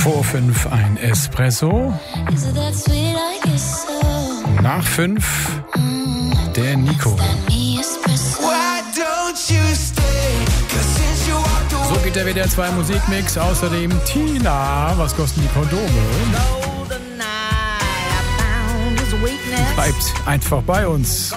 Vor 5 ein Espresso. Nach 5 der Nico. So geht der WDR 2 Musikmix. Außerdem Tina. Was kosten die Kondome? Bleibt einfach bei uns.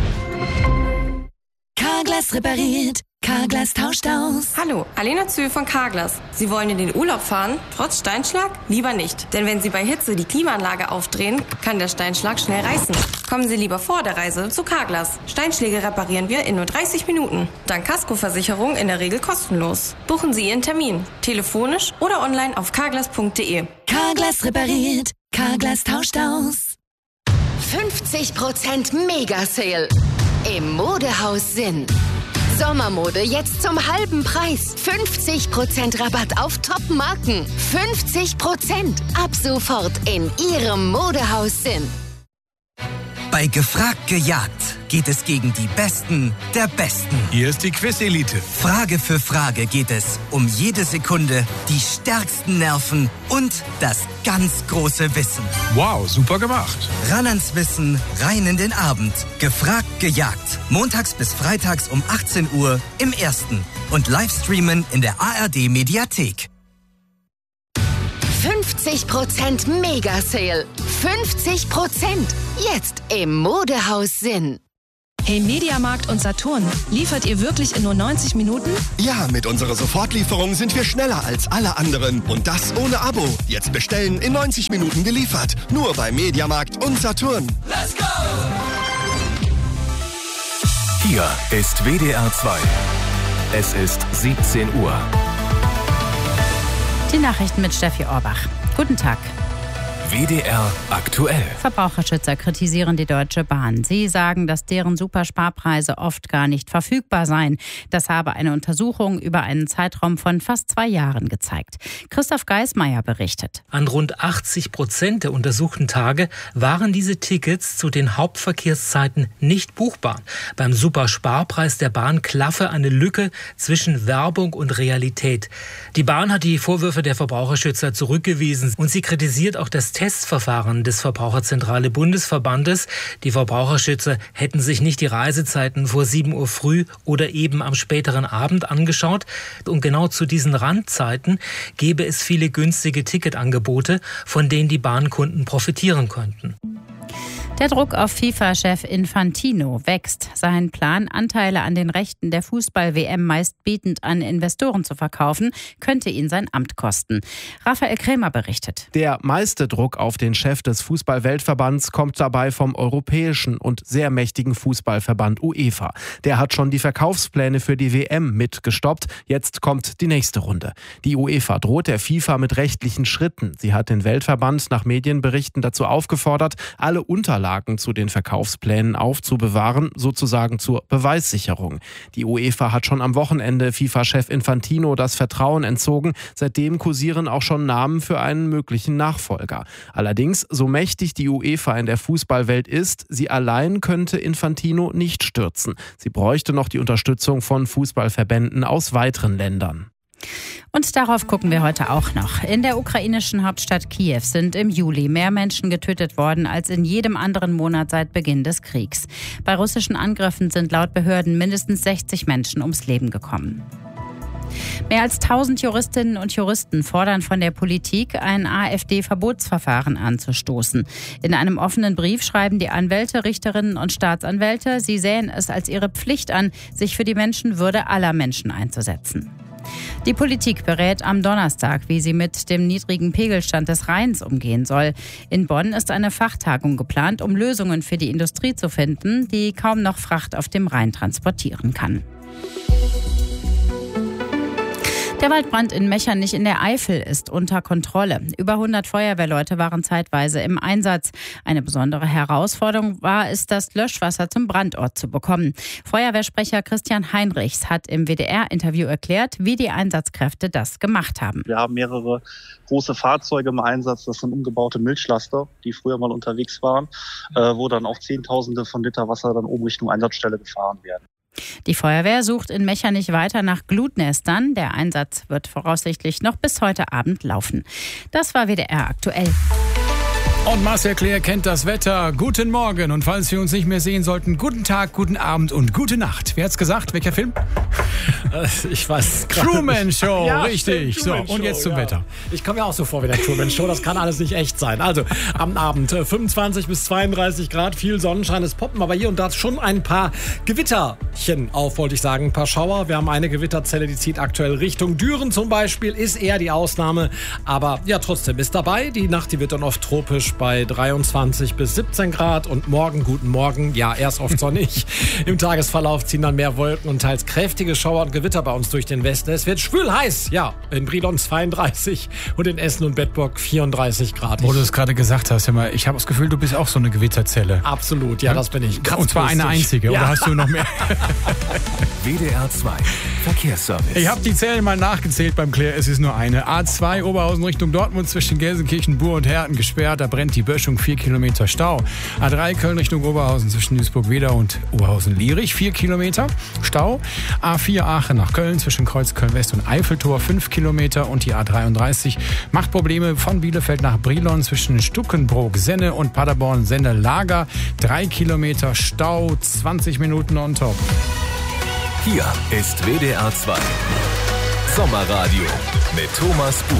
Carglass repariert. Carglass tauscht aus. Hallo, Alena Zühl von Carglass. Sie wollen in den Urlaub fahren, trotz Steinschlag? Lieber nicht. Denn wenn Sie bei Hitze die Klimaanlage aufdrehen, kann der Steinschlag schnell reißen. Kommen Sie lieber vor der Reise zu Carglass. Steinschläge reparieren wir in nur 30 Minuten. Dank Kaskoversicherung in der Regel kostenlos. Buchen Sie Ihren Termin. Telefonisch oder online auf carglass.de. Carglass repariert. Carglass tauscht aus. 50% Mega-Sale im Modehaus Sinn. Sommermode jetzt zum halben Preis. 50% Rabatt auf Top-Marken. 50% ab sofort in Ihrem Modehaus Sinn. Bei Gefragt gejagt geht es gegen die Besten der Besten. Hier ist die Quiz-Elite. Frage für Frage geht es um jede Sekunde, die stärksten Nerven und das ganz große Wissen. Wow, super gemacht. Ran ans Wissen, rein in den Abend. Gefragt gejagt. Montags bis freitags um 18 Uhr im Ersten. Und Livestreamen in der ARD-Mediathek. 50% Mega-Sale. 50% jetzt im Modehaus Sinn. Hey Mediamarkt und Saturn, liefert ihr wirklich in nur 90 Minuten? Ja, mit unserer Sofortlieferung sind wir schneller als alle anderen. Und das ohne Abo. Jetzt bestellen, in 90 Minuten geliefert. Nur bei Mediamarkt und Saturn. Let's go! Hier ist WDR 2. Es ist 17 Uhr. Die Nachrichten mit Steffi Orbach. Guten Tag. WDR aktuell. Verbraucherschützer kritisieren die Deutsche Bahn. Sie sagen, dass deren Supersparpreise oft gar nicht verfügbar seien. Das habe eine Untersuchung über einen Zeitraum von fast 2 Jahren gezeigt. Christoph Geismeier berichtet. An rund 80% der untersuchten Tage waren diese Tickets zu den Hauptverkehrszeiten nicht buchbar. Beim Supersparpreis der Bahn klaffe eine Lücke zwischen Werbung und Realität. Die Bahn hat die Vorwürfe der Verbraucherschützer zurückgewiesen und sie kritisiert auch das Testverfahren des Verbraucherzentrale Bundesverbandes. Die Verbraucherschützer hätten sich nicht die Reisezeiten vor 7 Uhr früh oder eben am späteren Abend angeschaut. Und genau zu diesen Randzeiten gäbe es viele günstige Ticketangebote, von denen die Bahnkunden profitieren könnten. Der Druck auf FIFA-Chef Infantino wächst. Sein Plan, Anteile an den Rechten der Fußball-WM meistbietend an Investoren zu verkaufen, könnte ihn sein Amt kosten. Raphael Krämer berichtet. Der meiste Druck auf den Chef des Fußball-Weltverbands kommt dabei vom europäischen und sehr mächtigen Fußballverband UEFA. Der hat schon die Verkaufspläne für die WM mitgestoppt. Jetzt kommt die nächste Runde. Die UEFA droht der FIFA mit rechtlichen Schritten. Sie hat den Weltverband nach Medienberichten dazu aufgefordert, alle Unterlagen zu den Verkaufsplänen aufzubewahren, sozusagen zur Beweissicherung. Die UEFA hat schon am Wochenende FIFA-Chef Infantino das Vertrauen entzogen. Seitdem kursieren auch schon Namen für einen möglichen Nachfolger. Allerdings, so mächtig die UEFA in der Fußballwelt ist, sie allein könnte Infantino nicht stürzen. Sie bräuchte noch die Unterstützung von Fußballverbänden aus weiteren Ländern. Und darauf gucken wir heute auch noch. In der ukrainischen Hauptstadt Kiew sind im Juli mehr Menschen getötet worden als in jedem anderen Monat seit Beginn des Kriegs. Bei russischen Angriffen sind laut Behörden mindestens 60 Menschen ums Leben gekommen. Mehr als 1000 Juristinnen und Juristen fordern von der Politik, ein AfD-Verbotsverfahren anzustoßen. In einem offenen Brief schreiben die Anwälte, Richterinnen und Staatsanwälte, sie sähen es als ihre Pflicht an, sich für die Menschenwürde aller Menschen einzusetzen. Die Politik berät am Donnerstag, wie sie mit dem niedrigen Pegelstand des Rheins umgehen soll. In Bonn ist eine Fachtagung geplant, um Lösungen für die Industrie zu finden, die kaum noch Fracht auf dem Rhein transportieren kann. Der Waldbrand in Mechernich in der Eifel ist unter Kontrolle. Über 100 Feuerwehrleute waren zeitweise im Einsatz. Eine besondere Herausforderung war es, das Löschwasser zum Brandort zu bekommen. Feuerwehrsprecher Christian Heinrichs hat im WDR-Interview erklärt, wie die Einsatzkräfte das gemacht haben. Wir haben mehrere große Fahrzeuge im Einsatz. Das sind umgebaute Milchlaster, die früher mal unterwegs waren, wo dann auch Zehntausende von Liter Wasser dann oben Richtung Einsatzstelle gefahren werden. Die Feuerwehr sucht in Mechernich weiter nach Glutnestern. Der Einsatz wird voraussichtlich noch bis heute Abend laufen. Das war WDR aktuell. Und Marcel Claire kennt das Wetter. Guten Morgen. Und falls wir uns nicht mehr sehen sollten, guten Tag, guten Abend und gute Nacht. Wer hat's gesagt? Welcher Film? Ich weiß Truman Show, ja, richtig. Truman so, und jetzt Show, zum Wetter. Ich komme mir auch so vor wie der Truman Show. Das kann alles nicht echt sein. Also am Abend 25 bis 32 Grad, viel Sonnenschein. Es poppen aber hier und da schon ein paar Gewitterchen auf, wollte ich sagen. Ein paar Schauer. Wir haben eine Gewitterzelle, die zieht aktuell Richtung Düren zum Beispiel. Ist eher die Ausnahme. Aber ja, trotzdem ist dabei. Die Nacht, die wird dann oft tropisch bei 23 bis 17 Grad. Und morgen, guten Morgen, ja, erst oft sonnig. Im Tagesverlauf ziehen dann mehr Wolken und teils kräftige Schauer und Gewitter bei uns durch den Westen. Es wird schwül heiß, ja, in Brilon 32 und in Essen und Bedburg 34 Grad. Wo du es gerade gesagt hast, ich habe das Gefühl, du bist auch so eine Gewitterzelle. Absolut, ja, das bin ich. Und zwar eine einzige, ja. Oder hast du noch mehr? WDR 2 Verkehrsservice. Ich habe die Zellen mal nachgezählt beim Claire, es ist nur eine. A2 Oberhausen Richtung Dortmund zwischen Gelsenkirchen, Buhr und Herten gesperrt, da brennt die Böschung, 4 Kilometer Stau. A3 Köln Richtung Oberhausen zwischen Duisburg-Wedau und Oberhausen-Lierich, 4 Kilometer Stau. A4 Aachen nach Köln zwischen Kreuz Köln-West und Eiffeltor, 5 Kilometer. Und die A33 macht Probleme von Bielefeld nach Brilon zwischen Stuckenbrook, Senne und Paderborn, Senne-Lager, 3 Kilometer Stau, 20 Minuten on top. Hier ist WDR 2 Sommerradio mit Thomas Buch.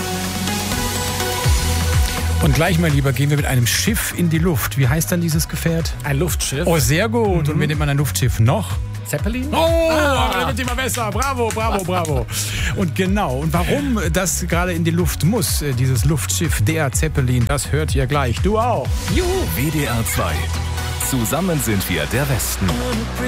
Und gleich mal lieber gehen wir mit einem Schiff in die Luft. Wie heißt dann dieses Gefährt? Ein Luftschiff. Oh, sehr gut. Und wie nennt man ein Luftschiff noch? Zeppelin? Oh, aber wird immer besser. Bravo, bravo, bravo. Und genau. Und warum das gerade in die Luft muss, dieses Luftschiff, der Zeppelin, das hört ihr gleich. Du auch. Juhu. WDR 2. Zusammen sind wir der Westen.